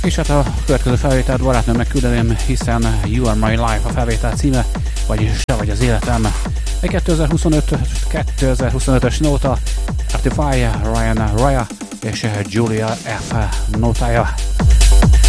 És hát a következő felvételt barátnőmnek küldeném, hiszen You Are My Life a felvétel címe, vagyis te vagy az életem. Egy 2025-ös nóta, Artify, Ryan Raya és Julia F. nótája.